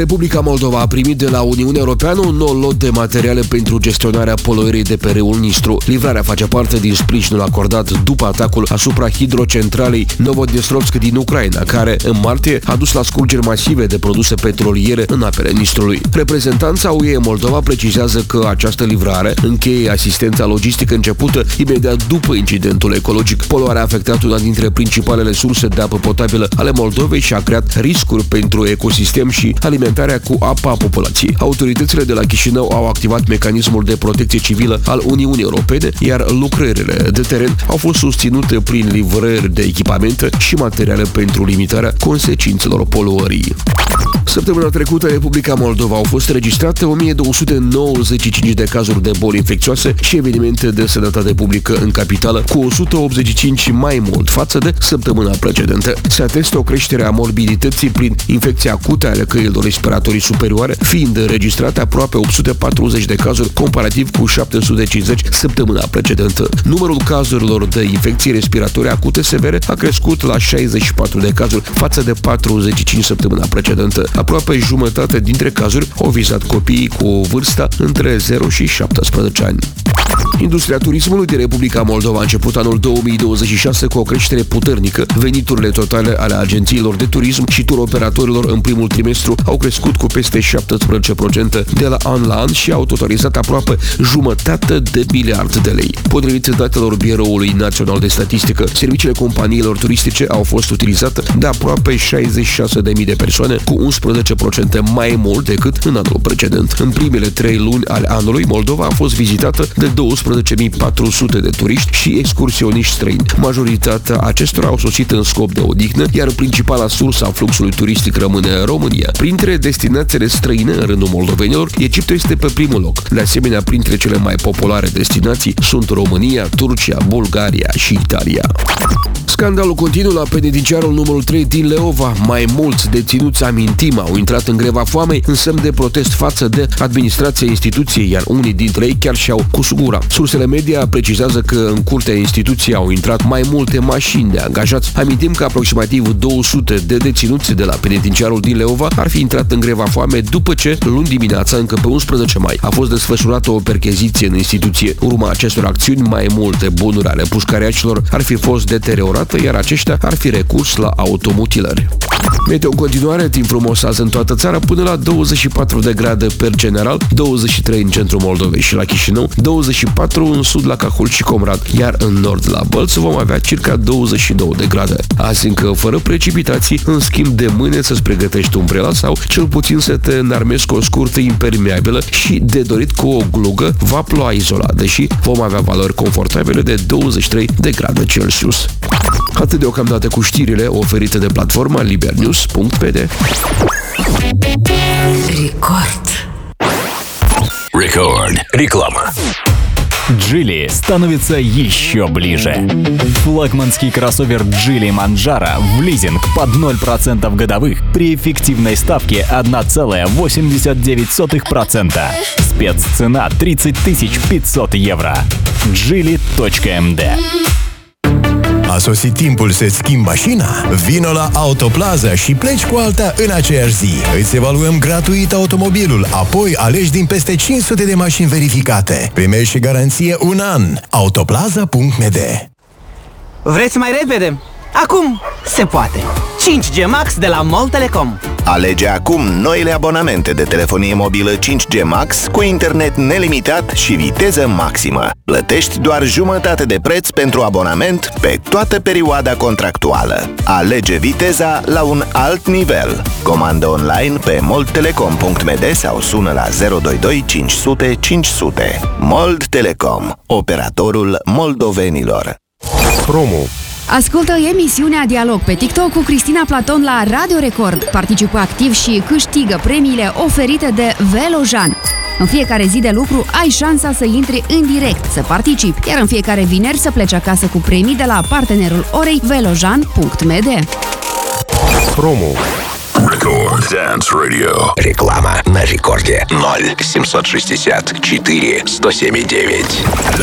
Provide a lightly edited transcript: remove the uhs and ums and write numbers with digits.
Republica Moldova a primit de la Uniunea Europeană un nou lot de materiale pentru gestionarea poluării de pe râul Nistru. Livrarea face parte din sprijinul acordat după atacul asupra hidrocentralei Novodnestrovsk din Ucraina, care în martie a dus la scurgeri masive de produse petroliere în apele Nistrului. Reprezentanța UE Moldova precizează că această livrare încheie asistența logistică începută imediat după incidentul ecologic. Poluarea a afectat una dintre principalele surse de apă potabilă ale Moldovei și a creat riscuri pentru ecosistem și alimentarea cu apa a populației. Autoritățile de la Chișinău au activat mecanismul de protecție civilă al Uniunii Europene, iar lucrările de teren au fost susținute prin livrări de echipamente și materiale pentru limitarea consecințelor poluării. Săptămâna trecută, în Republica Moldova au fost registrate 1295 de cazuri de boli infecțioase și evenimente de sănătate publică în capitală, cu 185 mai mult față de săptămâna precedentă. Se atestă o creștere a morbidității prin infecții acute ale căilor respiratorii superioare, fiind înregistrate aproape 840 de cazuri, comparativ cu 750 săptămâna precedentă. Numărul cazurilor de infecții respiratorii acute severe a crescut la 64 de cazuri față de 45 săptămâna precedentă. Aproape jumătate dintre cazuri au vizat copiii cu vârsta între 0 și 17 ani. Industria turismului din Republica Moldova a început anul 2026 cu o creștere puternică. Veniturile totale ale agențiilor de turism și turoperatorilor în primul trimestru au crescut cu peste 17% de la an la an și au totalizat aproape jumătate de miliard de lei. Potrivit datelor Biroului Național de Statistică, serviciile companiilor turistice au fost utilizate de aproape 66.000 de persoane, cu 11% mai mult decât în anul precedent. În primele 3 luni ale anului, Moldova a fost vizitată de 12.400 de turiști și excursioniști străini. Majoritatea acestora au sosit în scop de odihnă, iar principala sursă a fluxului turistic rămâne România. Printre destinațiile străine în rândul moldovenilor, Egiptul este pe primul loc. De asemenea, printre cele mai populare destinații sunt România, Turcia, Bulgaria și Italia. Scandalul continuă la penitenciarul numărul 3 din Leova. Mai mulți deținuți amintim au intrat în greva foamei în semn de protest față de administrația instituției, iar unii dintre ei chiar și-au cus gura. Sursele media precizează că în curtea instituției au intrat mai multe mașini de angajați. Amintim că aproximativ 200 de deținuți de la penitenciarul din Leova ar fi intrat în greva foame după ce, luni dimineața, încă pe 11 mai, a fost desfășurată o percheziție în instituție. Urma acestor acțiuni, mai multe bunuri ale pușcariașilor ar fi fost deteriorate, iar aceștia ar fi recurs la automutilări. Meteo în continuare, timp frumos azi în toată țara, până la 24 de grade per general, 23 în centrul Moldovei și la Chișinău, 24 în sud la Cahul și Comrat, iar în nord la Bălți vom avea circa 22 de grade. Azi încă fără precipitații, în schimb de mâine să-ți pregătești umbrela sau cel puțin să te înarmezi cu o scurtă impermeabilă și de dorit cu o glugă va ploua izolat, deși vom avea valori confortabile de 23 de grade Celsius. Atât deocamdată cu știrile oferite de platforma libernews.pd. Record. Реклама. Geely становится еще ближе. Флагманский кроссовер Geely Manjaro в лизинг под 0% годовых при эффективной ставке 1,89%. Спеццена 30 500 евро. Geely.md. A sosit timpul să-ți schimbi mașina? Vino la Autoplaza și pleci cu alta în aceeași zi. Îți evaluăm gratuit automobilul, apoi alegi din peste 500 de mașini verificate. Primești și garanție un an. Autoplaza.md. Vreți mai repede? Acum se poate! 5G Max de la MOL Telecom. Alege acum noile abonamente de telefonie mobilă 5G Max cu internet nelimitat și viteză maximă. Plătești doar jumătate de preț pentru abonament pe toată perioada contractuală. Alege viteza la un alt nivel. Comandă online pe moldtelecom.md sau sună la 022 500 500. Mold Telecom, operatorul moldovenilor. Promo. Ascultă emisiunea Dialog pe TikTok cu Cristina Platon la Radio Record. Participă activ și câștigă premiile oferite de Velojan. În fiecare zi de lucru ai șansa să intri în direct, să participi, iar în fiecare vineri să pleci acasă cu premii de la partenerul orei velojan.md. Promo. Record Dance Radio. Реклама на рекорде 0 764 107,9.